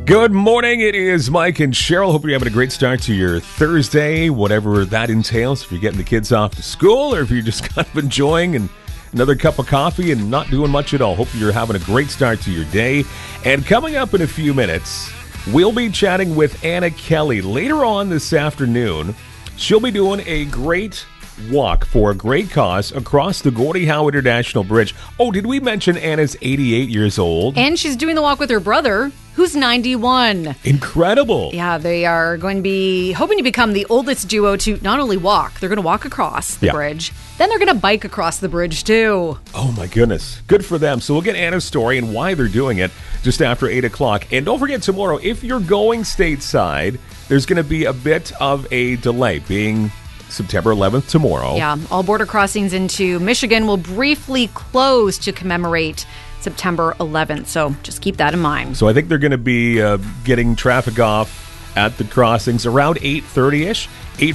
Good morning. It is Mike and Cheryl. Hope you're having a great start to your Thursday, whatever that entails. If you're getting the kids off to school or if you're just kind of enjoying another cup of coffee and not doing much at all. Hope you're having a great start to your day. And coming up in a few minutes, we'll be chatting with Anna Kelly. Later on this afternoon, she'll be doing a great walk for a great cause across the Gordie Howe International Bridge. Oh, did we mention Anna's 88 years old? And she's doing the walk with her brother, who's 91. Incredible. Yeah, they are going to be hoping to become the oldest duo to not only walk, they're going to walk across the bridge, then they're going to bike across the bridge too. Oh my goodness. Good for them. So we'll get Anna's story and why they're doing it just after 8 o'clock. And don't forget tomorrow, if you're going stateside, there's going to be a bit of a delay, being September 11th tomorrow. Yeah, all border crossings into Michigan will briefly close to commemorate September 11th. So just keep that in mind. So I think they're going to be getting traffic off at the crossings around 8:30-ish.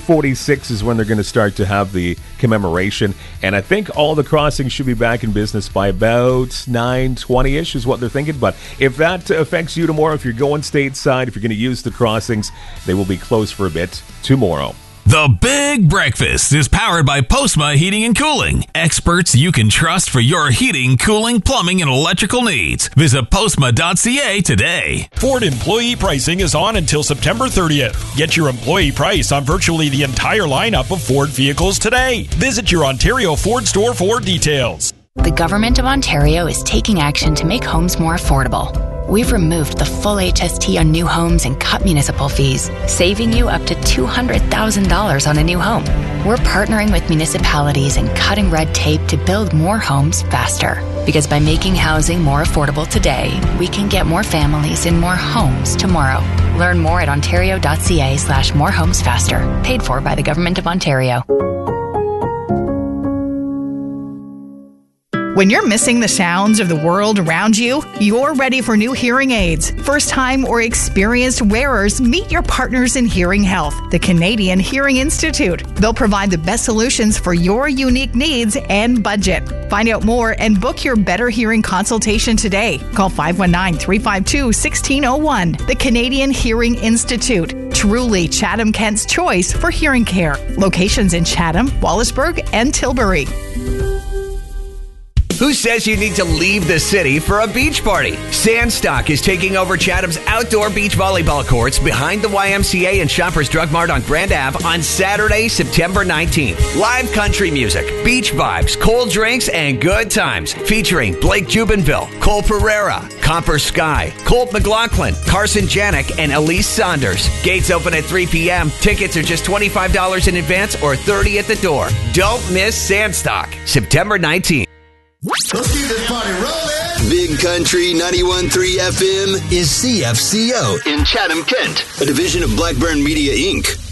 8:46 is when they're going to start to have the commemoration. And I think all the crossings should be back in business by about 9:20-ish is what they're thinking. But if that affects you tomorrow, if you're going stateside, if you're going to use the crossings, they will be closed for a bit tomorrow. The Big Breakfast is powered by Postma Heating and Cooling. Experts you can trust for your heating, cooling, plumbing, and electrical needs. Visit postma.ca today. Ford employee pricing is on until September 30th. Get your employee price on virtually the entire lineup of Ford vehicles today. Visit your Ontario Ford store for details. The Government of Ontario is taking action to make homes more affordable. We've removed the full HST on new homes and cut municipal fees, saving you up to $200,000 on a new home. We're partnering with municipalities and cutting red tape to build more homes faster. Because by making housing more affordable today, we can get more families in more homes tomorrow. Learn more at ontario.ca/morehomesfaster. Paid for by the Government of Ontario. When you're missing the sounds of the world around you, you're ready for new hearing aids. First-time or experienced wearers, meet your partners in hearing health, the Canadian Hearing Institute. They'll provide the best solutions for your unique needs and budget. Find out more and book your better hearing consultation today. Call 519-352-1601. The Canadian Hearing Institute. Truly Chatham-Kent's choice for hearing care. Locations in Chatham, Wallaceburg, and Tilbury. Who says you need to leave the city for a beach party? Sandstock is taking over Chatham's outdoor beach volleyball courts behind the YMCA and Shoppers Drug Mart on Grand Ave on Saturday, September 19th. Live country music, beach vibes, cold drinks, and good times. Featuring Blake Jubinville, Cole Pereira, Copper Sky, Colt McLaughlin, Carson Janik, and Elise Saunders. Gates open at 3 p.m. Tickets are just $25 in advance or $30 at the door. Don't miss Sandstock, September 19th. Let's keep this party rolling. Big Country 91.3 FM is CFCO in Chatham, Kent, a division of Blackburn Media, Inc.